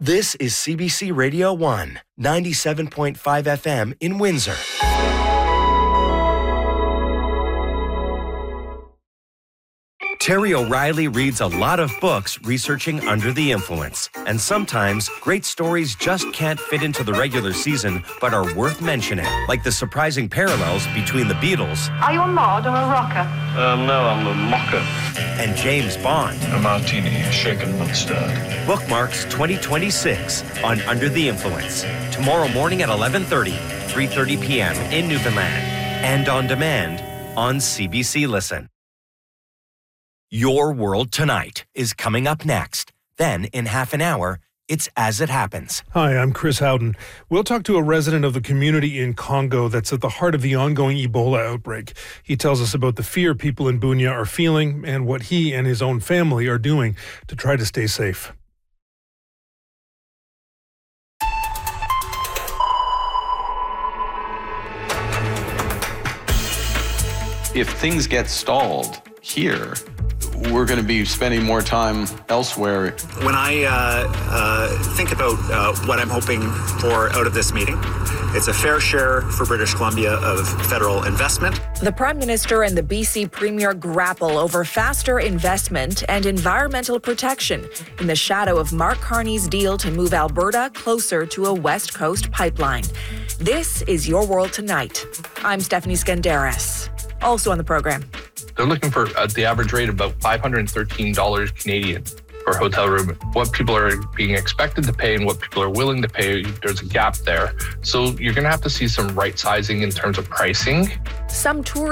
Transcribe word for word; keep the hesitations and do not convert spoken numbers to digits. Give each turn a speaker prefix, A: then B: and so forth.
A: This is C B C Radio one, ninety-seven point five F M in Windsor. Terry O'Reilly reads a lot of books researching Under the Influence. And sometimes, great stories just can't fit into the regular season, but are worth mentioning. Like the surprising parallels between the Beatles.
B: Are you a mod or a rocker?
C: Um, no, I'm a mocker.
A: And James Bond.
D: A martini, shaken not stirred.
A: Bookmarks twenty twenty-six on Under the Influence. Tomorrow morning at eleven thirty, three thirty p.m. in Newfoundland. And on demand on C B C Listen. Your World Tonight is coming up next. Then, in half an hour, it's As It Happens.
E: Hi, I'm Chris Howden. We'll talk to a resident of the community in Congo that's at the heart of the ongoing Ebola outbreak. He tells us about the fear people in Bunia are feeling and what he and his own family are doing to try to stay safe.
F: If things get stalled here, we're going to be spending more time elsewhere.
G: When I uh, uh, think about uh, what I'm hoping for out of this meeting, it's a fair share for British Columbia of federal investment.
H: The Prime Minister and the B C Premier grapple over faster investment and environmental protection in the shadow of Mark Carney's deal to move Alberta closer to a West Coast pipeline. This is Your World Tonight. I'm Stephanie Skandaris. Also on the program.
I: They're looking for uh, the average rate of about five hundred thirteen dollars Canadian per hotel room. What people are being expected to pay and what people are willing to pay, there's a gap there. So you're going to have to see some right sizing in terms of pricing.
H: Some tourists